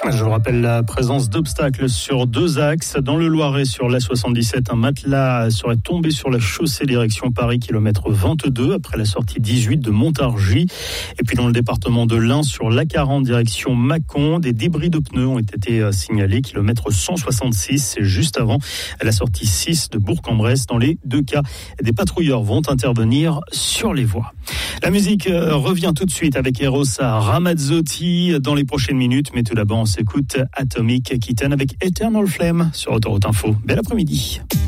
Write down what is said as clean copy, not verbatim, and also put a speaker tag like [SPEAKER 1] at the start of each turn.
[SPEAKER 1] Je vous rappelle la présence d'obstacles sur 2 axes. Dans le Loiret, sur l'A77, un matelas serait tombé sur la chaussée direction Paris, kilomètre 22, après la sortie 18 de Montargis. Et puis dans le département de l'Ain, sur l'A40, direction Mâcon, des débris de pneus ont été signalés, kilomètre 166, c'est juste avant la sortie 6 de Bourg-en-Bresse. Dans les 2 cas, des patrouilleurs vont intervenir sur les voies. La musique revient tout de suite avec Eros Ramazzotti dans les prochaines minutes, mais tout d'abord on s'écoute Atomic Kitten avec Eternal Flame sur Autoroute Info. Bel après-midi.